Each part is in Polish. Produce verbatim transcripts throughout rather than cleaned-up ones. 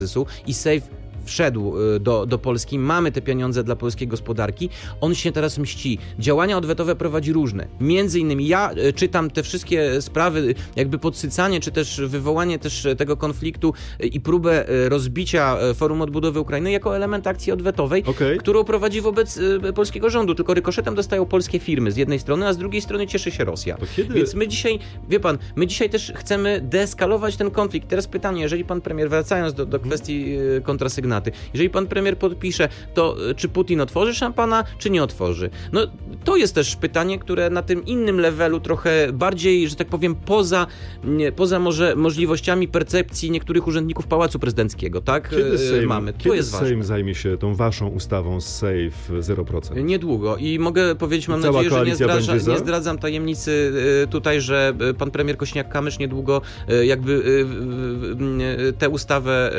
i SAFE wszedł do, do Polski, mamy te pieniądze dla polskiej gospodarki, on się teraz mści. Działania odwetowe prowadzi różne. Między innymi ja czytam te wszystkie sprawy, jakby podsycanie, czy też wywołanie też tego konfliktu i próbę rozbicia Forum Odbudowy Ukrainy jako element akcji odwetowej, okay. którą prowadzi wobec polskiego rządu. Tylko rykoszetem dostają polskie firmy z jednej strony, a z drugiej strony cieszy się Rosja. Kiedy... Więc my dzisiaj, wie pan, my dzisiaj też chcemy deeskalować ten konflikt. Teraz pytanie, jeżeli pan premier, wracając do, do kwestii kontrasygnaty, jeżeli pan premier podpisze, to czy Putin otworzy szampana, czy nie otworzy? No to jest też pytanie, które na tym innym levelu trochę bardziej, że tak powiem, poza, nie, poza może możliwościami percepcji niektórych urzędników Pałacu Prezydenckiego, tak? Kiedy Sejm, mamy. To kiedy jest Sejm ważne. zajmie się tą waszą ustawą z SAFE zero procent? Niedługo i mogę powiedzieć, mam Cała nadzieję, że nie, zdradza, nie zdradzam tajemnicy tutaj, że pan premier Kosiniak-Kamysz niedługo jakby tę ustawę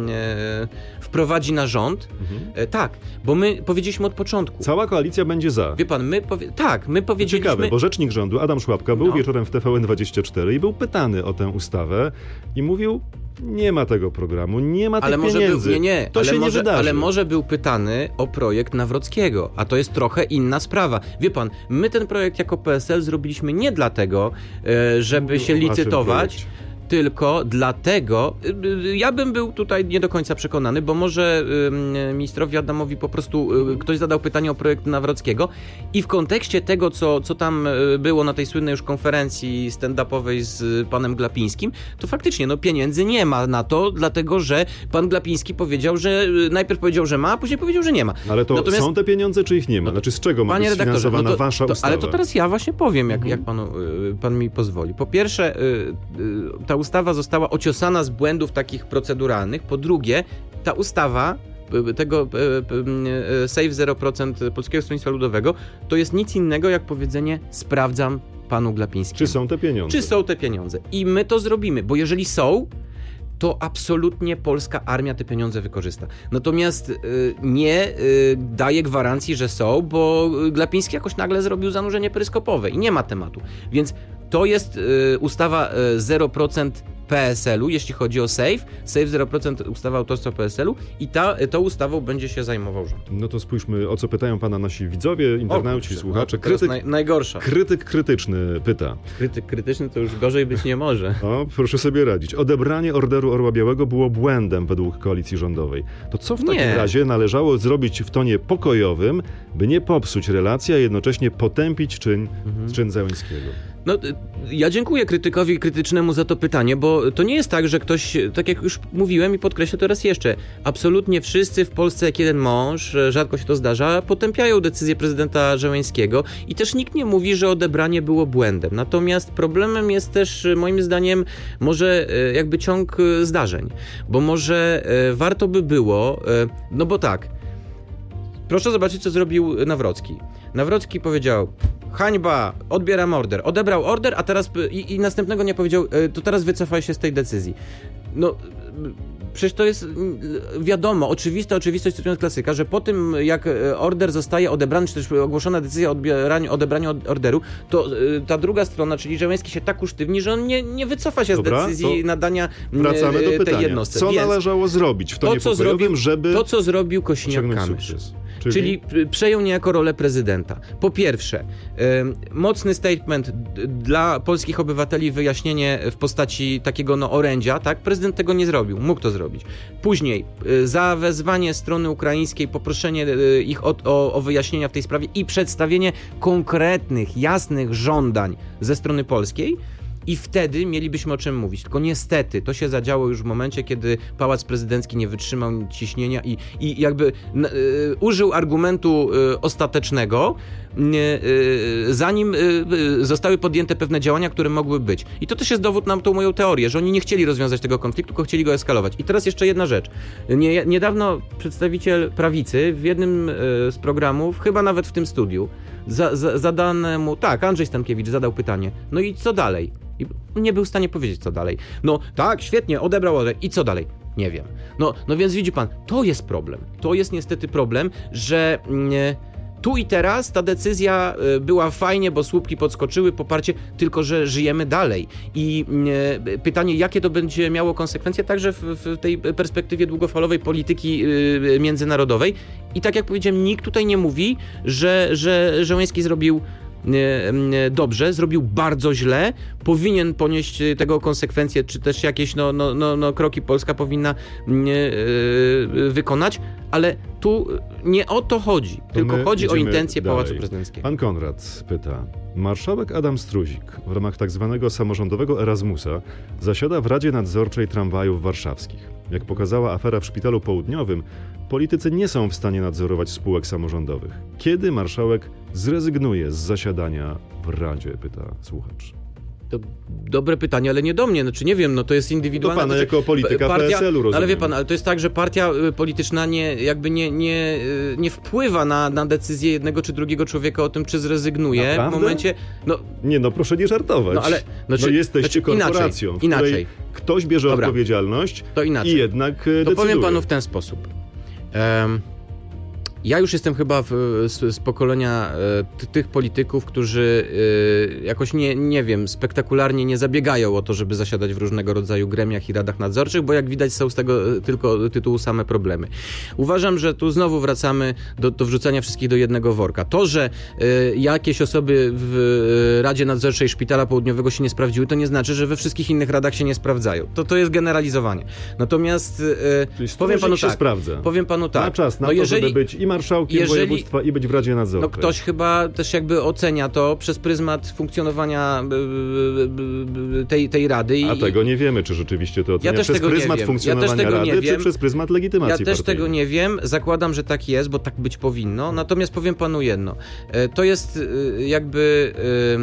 wprowadzi na rząd. Mhm. Tak, bo my powiedzieliśmy od początku. Cała koalicja będzie za. Wie pan, my powie... tak, my powiedzieliśmy... Ciekawe, bo rzecznik rządu Adam Szłapka był no. wieczorem w T V N dwadzieścia cztery i był pytany o tę ustawę i mówił, nie ma tego programu, nie ma ale tych może pieniędzy. Był, nie, nie, to ale się może, nie wydarzy. Ale może był pytany o projekt Nawrockiego, a to jest trochę inna sprawa. Wie pan, my ten projekt jako P S L zrobiliśmy nie dlatego, żeby się licytować, tylko dlatego, ja bym był tutaj nie do końca przekonany, bo może y, ministrowi Adamowi po prostu y, ktoś zadał pytanie o projekt Nawrockiego i w kontekście tego, co, co tam było na tej słynnej już konferencji stand-upowej z panem Glapińskim, to faktycznie no, pieniędzy nie ma na to, dlatego że pan Glapiński powiedział, że najpierw powiedział, że ma, a później powiedział, że nie ma. Ale to Natomiast, są te pieniądze, czy ich nie ma? Znaczy z czego ma być sfinansowana no to, wasza to, ustawa? Ale to teraz ja właśnie powiem, jak, mhm. jak panu, y, pan mi pozwoli. Po pierwsze, y, y, ta ustawa została ociosana z błędów takich proceduralnych. Po drugie, ta ustawa tego SAFE zero procent Polskiego Stronnictwa Ludowego to jest nic innego jak powiedzenie sprawdzam panu Glapińskiemu. Czy są te pieniądze? Czy są te pieniądze. I my to zrobimy, bo jeżeli są, to absolutnie polska armia te pieniądze wykorzysta. Natomiast y, nie y, daje gwarancji, że są, bo Glapiński jakoś nagle zrobiu zanurzenie peryskopowe i nie ma tematu. Więc to jest y, ustawa y, zero procent P S L u, jeśli chodzi o SAFE. SAFE zero procent ustawa autorstwa P S L u i ta, tą ustawą będzie się zajmował rząd. No to spójrzmy, o co pytają pana nasi widzowie, internauci, o, słuchacze. No, krytyk, naj, najgorsza. Krytyk krytyczny pyta. Krytyk krytyczny to już gorzej być nie może. O, proszę sobie radzić. Odebranie Orderu Orła Białego było błędem według koalicji rządowej. To co w takim nie. razie należało zrobić w tonie pokojowym, by nie popsuć relacji, a jednocześnie potępić czyn, mhm. czyn Zełenskiego? No, ja dziękuję krytykowi krytycznemu za to pytanie, bo to nie jest tak, że ktoś, tak jak już mówiłem i podkreślę to raz jeszcze, absolutnie wszyscy w Polsce jak jeden mąż, rzadko się to zdarza, potępiają decyzję prezydenta Zełenskiego i też nikt nie mówi, że odebranie było błędem. Natomiast problemem jest też moim zdaniem może jakby ciąg zdarzeń, bo może warto by było, no bo tak, proszę zobaczyć, co zrobił Nawrocki. Nawrocki powiedział: hańba, odbieram order. Odebrał order, a teraz i, i następnego nie powiedział, to teraz wycofaj się z tej decyzji. No, przecież to jest wiadomo, oczywista oczywistość, cytując klasyka, że po tym, jak order zostaje odebrany, czy też ogłoszona decyzja o odbieraniu, odebraniu orderu, to ta druga strona, czyli Zełenski, się tak usztywni, że on nie, nie wycofa się Dobra, z decyzji nadania wracamy do tej pytania. jednostce. Co Więc należało zrobić w tonie to, co pokojowym, zrobił, żeby to, co zrobił Kosiniak-Kamysz. Czyli? Czyli przejął niejako rolę prezydenta. Po pierwsze, y, mocny statement d- dla polskich obywateli, wyjaśnienie w postaci takiego no, orędzia, tak? Prezydent tego nie zrobił, mógł to zrobić. Później y, zawezwanie strony ukraińskiej, poproszenie y, ich o, o, o wyjaśnienia w tej sprawie i przedstawienie konkretnych, jasnych żądań ze strony polskiej. I wtedy mielibyśmy o czym mówić. Tylko niestety to się zadziało już w momencie, kiedy Pałac Prezydencki nie wytrzymał ciśnienia i, i jakby y, użył argumentu y, ostatecznego, y, y, zanim y, y, zostały podjęte pewne działania, które mogły być. I to też jest dowód na tą moją teorię, że oni nie chcieli rozwiązać tego konfliktu, tylko chcieli go eskalować. I teraz jeszcze jedna rzecz. Nie, niedawno przedstawiciel prawicy w jednym y, z programów, chyba nawet w tym studiu, za, za, zadane mu, tak, Andrzej Stankiewicz zadał pytanie, no i co dalej? I nie był w stanie powiedzieć, co dalej. No tak, świetnie, odebrał order. I co dalej? Nie wiem. No, no więc widzi pan, to jest problem. To jest niestety problem, że Tu i teraz ta decyzja była fajnie, bo słupki podskoczyły, poparcie, tylko że żyjemy dalej. I pytanie, jakie to będzie miało konsekwencje także w, w tej perspektywie długofalowej polityki międzynarodowej. I tak jak powiedziałem, nikt tutaj nie mówi, że, że Żeleński zrobił dobrze, zrobił bardzo źle, powinien ponieść tego konsekwencje, czy też jakieś no, no, no, no, kroki Polska powinna yy, wykonać, ale tu nie o to chodzi, to tylko chodzi o intencje dalej. Pałacu Prezydenckiego. Pan Konrad pyta, marszałek Adam Struzik w ramach tak zwanego samorządowego Erasmusa zasiada w Radzie Nadzorczej Tramwajów Warszawskich. Jak pokazała afera w Szpitalu Południowym, politycy nie są w stanie nadzorować spółek samorządowych. Kiedy marszałek zrezygnuje z zasiadania w Radzie, pyta słuchacz. To dobre pytanie, ale nie do mnie, znaczy nie wiem, no to jest indywidualne. Do pana jako polityka partia, P S L-u, rozumiem. Ale wie pan, ale to jest tak, że partia polityczna nie, jakby nie, nie, nie wpływa na, na decyzję jednego czy drugiego człowieka o tym, czy zrezygnuje. Naprawdę? W momencie... No, nie, no proszę nie żartować. No, ale, znaczy, no jesteście znaczy, korporacją, inaczej, w której inaczej. ktoś bierze Dobra, odpowiedzialność to inaczej. i jednak to decyduje. Powiem panu w ten sposób. Um, Ja już jestem chyba w, z, z pokolenia e, tych polityków, którzy e, jakoś nie, nie wiem, spektakularnie nie zabiegają o to, żeby zasiadać w różnego rodzaju gremiach i radach nadzorczych, bo jak widać są z tego tylko tytułu same problemy. Uważam, że tu znowu wracamy do, do wrzucania wszystkich do jednego worka. To, że e, jakieś osoby w Radzie Nadzorczej Szpitala Południowego się nie sprawdziły, to nie znaczy, że we wszystkich innych radach się nie sprawdzają. To, to jest generalizowanie. Natomiast e, powiem panu się tak. sprawdza. Powiem panu tak. Ma czas na no to, jeżeli, żeby być i marszałkiem jeżeli, województwa i być w Radzie Nadzorczej. No ktoś chyba też jakby ocenia to przez pryzmat funkcjonowania tej, tej rady. I, A tego nie wiemy, czy rzeczywiście to ocenia ja też przez tego pryzmat nie wiem. funkcjonowania ja też tego rady, nie wiem. czy przez pryzmat legitymacji Ja też partyjnej. tego nie wiem. Zakładam, że tak jest, bo tak być powinno. Natomiast powiem panu jedno. To jest jakby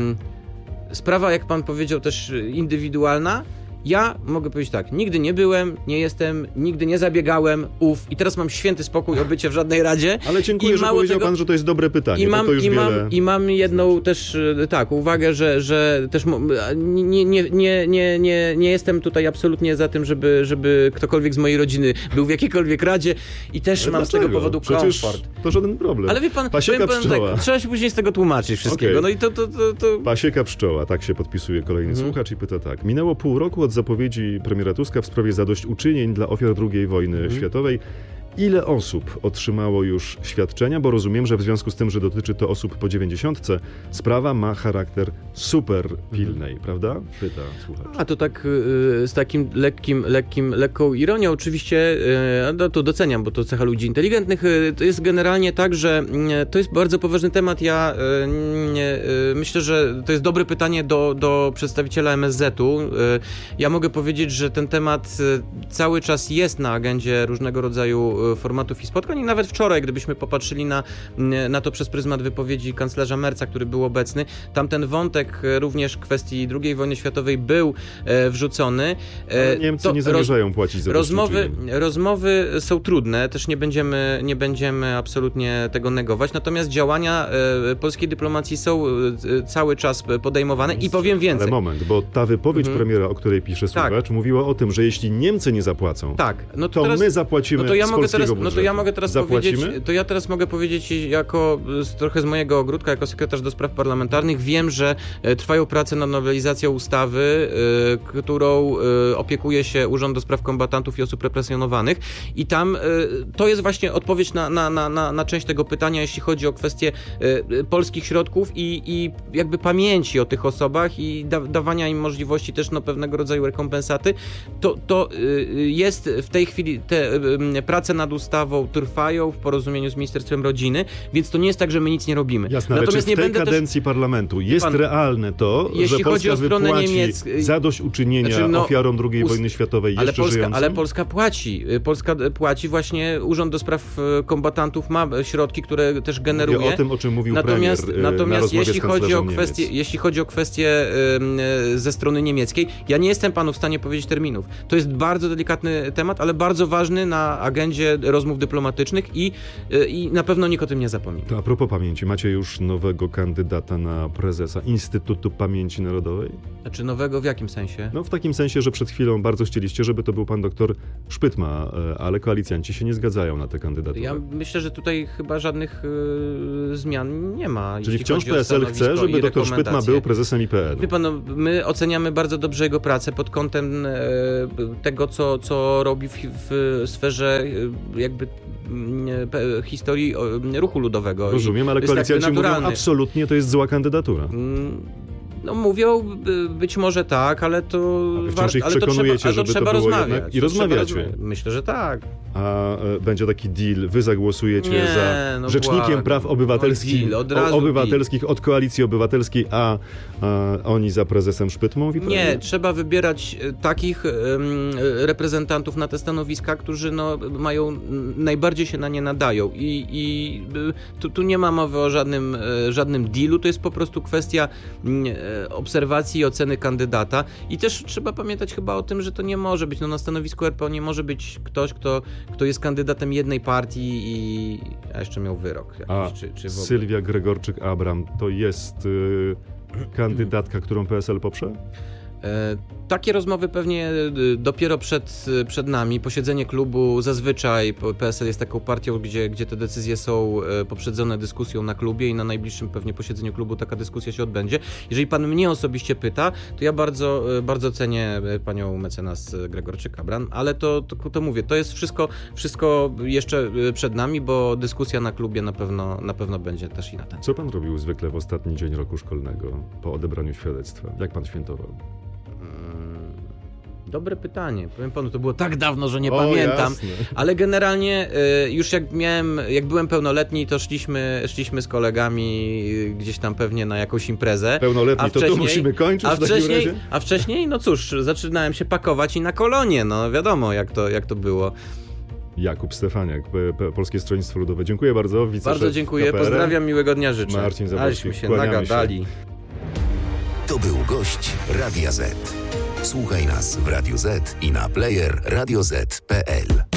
sprawa, jak pan powiedział, też indywidualna. Ja mogę powiedzieć tak, nigdy nie byłem, nie jestem, nigdy nie zabiegałem, uf, i teraz mam święty spokój o bycie w żadnej radzie. Ale dziękuję, I że powiedział tego, pan, że to jest dobre pytanie, i mam, bo to już i mam, wiele... I mam jedną znaczy. też, tak, uwagę, że, że też nie, nie, nie, nie, nie, nie jestem tutaj absolutnie za tym, żeby, żeby ktokolwiek z mojej rodziny był w jakiejkolwiek radzie i też Ale mam dlaczego? z tego powodu Przecież komfort. to żaden problem. Ale wie pan, Pasieka powiem, pszczoła. Tak, trzeba się później z tego tłumaczyć wszystkiego. Okay. No i to, to, to, to... Pasieka pszczoła, tak się podpisuje kolejny mhm. słuchacz i pyta tak. Minęło pół roku od zapowiedzi premiera Tuska w sprawie zadośćuczynień dla ofiar drugiej wojny mhm. światowej. Ile osób otrzymało już świadczenia? Bo rozumiem, że w związku z tym, że dotyczy to osób po dziewięćdziesiątce, sprawa ma charakter super pilnej, mhm. prawda? Pyta słuchacz. A to tak y, z takim lekkim, lekkim, lekką ironią oczywiście, y, no to doceniam, bo to cecha ludzi inteligentnych. Y, to jest generalnie tak, że y, to jest bardzo poważny temat. Ja y, y, myślę, że to jest dobre pytanie do, do przedstawiciela M S Z-u. Y, ja mogę powiedzieć, że ten temat y, cały czas jest na agendzie różnego rodzaju formatów i spotkań i nawet wczoraj, gdybyśmy popatrzyli na, na to przez pryzmat wypowiedzi kanclerza Merca, który był obecny, tam ten wątek również kwestii drugiej wojny światowej był e, wrzucony. E, Ale Niemcy nie zamierzają roz, płacić za rozmowy, rozmowy są trudne, też nie będziemy, nie będziemy absolutnie tego negować, natomiast działania e, polskiej dyplomacji są e, cały czas podejmowane i powiem więcej. Ale moment, bo ta wypowiedź mhm. premiera, o której pisze słuchacz, tak. mówiła o tym, że jeśli Niemcy nie zapłacą, tak. no to, to teraz, my zapłacimy no to ja z mogę teraz, No to ja mogę teraz Zapłacimy? powiedzieć, to ja teraz mogę powiedzieć jako z, trochę z mojego ogródka, jako sekretarz do spraw parlamentarnych, wiem, że e, trwają prace nad nowelizacją ustawy, e, którą e, opiekuje się Urząd do Spraw Kombatantów i Osób Represjonowanych i tam e, to jest właśnie odpowiedź na, na, na, na, na część tego pytania, jeśli chodzi o kwestię e, polskich środków i, i jakby pamięci o tych osobach i da, dawania im możliwości też no, pewnego rodzaju rekompensaty, to, to e, jest w tej chwili te e, prace nad ustawą trwają w porozumieniu z Ministerstwem Rodziny, więc to nie jest tak, że my nic nie robimy. Jasne, ale Natomiast czy w nie tej będę kadencji też... parlamentu jest Pan, realne to, jeśli że chodzi Polska o stronę wypłaci niemiecką, zadośćuczynienia znaczy, no, ofiarom drugiej ust... wojny światowej ale jeszcze Polska, żyjącym? Ale Polska płaci. Polska płaci właśnie, Urząd do Spraw Kombatantów ma środki, które też generuje. Mówię o tym, o czym mówił natomiast, premier Natomiast na jeśli chodzi o kwestie, Niemiec. jeśli chodzi o kwestie y, ze strony niemieckiej, ja nie jestem panu w stanie powiedzieć terminów. To jest bardzo delikatny temat, ale bardzo ważny na agendzie razie rozmów dyplomatycznych i, i na pewno nikt o tym nie zapomina. To a propos pamięci, macie już nowego kandydata na prezesa Instytutu Pamięci Narodowej? Znaczy nowego w jakim sensie? No w takim sensie, że przed chwilą bardzo chcieliście, żeby to był pan doktor Szpytma, ale koalicjanci się nie zgadzają na tę kandydaturę. Ja myślę, że tutaj chyba żadnych y, zmian nie ma. Czyli wciąż P S L chce, żeby doktor Szpytma był prezesem I P N-u. Wie pan, no, my oceniamy bardzo dobrze jego pracę pod kątem e, tego, co, co robi w, w sferze e, jakby e, historii e, ruchu ludowego. Rozumiem, ale koalicjanci mówią, absolutnie to jest zła kandydatura. Mm. No mówią, być może tak, ale to... Wciąż ich ale przekonujecie, to trzeba, żeby to, to było jednak i rozmawiacie. Rozma- Myślę, że tak. A e, będzie taki deal, wy zagłosujecie nie, za no rzecznikiem błagam. praw obywatelskich, Deal, od razu obywatelskich od Koalicji Obywatelskiej, a, a oni za prezesem Szpytmą? Nie, trzeba wybierać takich um, reprezentantów na te stanowiska, którzy no, mają, najbardziej się na nie nadają i, i tu, tu nie ma mowy o żadnym, żadnym dealu, to jest po prostu kwestia obserwacji i oceny kandydata i też trzeba pamiętać chyba o tym, że to nie może być, no na stanowisku R P O nie może być ktoś, kto, kto jest kandydatem jednej partii i a jeszcze miał wyrok jakiś, a czy, czy w ogóle. Sylwia Gregorczyk-Abram to jest y, kandydatka, którą P S L poprze? E, takie rozmowy pewnie dopiero przed, przed nami. Posiedzenie klubu zazwyczaj, P S L jest taką partią, gdzie, gdzie te decyzje są poprzedzone dyskusją na klubie i na najbliższym pewnie posiedzeniu klubu taka dyskusja się odbędzie. Jeżeli pan mnie osobiście pyta, to ja bardzo, bardzo cenię panią mecenas Gregorczyk-Abram, ale to, to, to mówię, to jest wszystko, wszystko jeszcze przed nami, bo dyskusja na klubie na pewno, na pewno będzie też i na ten. Co pan robił zwykle w ostatni dzień roku szkolnego po odebraniu świadectwa? Jak pan świętował? Dobre pytanie. Powiem panu, to było tak dawno, że nie o, pamiętam. Jasne. Ale generalnie y, już jak miałem, jak byłem pełnoletni, to szliśmy, szliśmy z kolegami gdzieś tam pewnie na jakąś imprezę. Pełnoletni, a wcześniej, to tu musimy kończyć a w takim wcześniej, razie? A wcześniej, no cóż, zaczynałem się pakować i na kolonie, no wiadomo jak to, jak to było. Jakub Stefaniak, Polskie Stronnictwo Ludowe. Dziękuję bardzo. Bardzo dziękuję, K P R. Pozdrawiam, miłego dnia życzę. Marcin Zaborski, się nagadali. Się. To był gość Radia Z. Słuchaj nas w Radio Z i na player radio zet kropka pe el.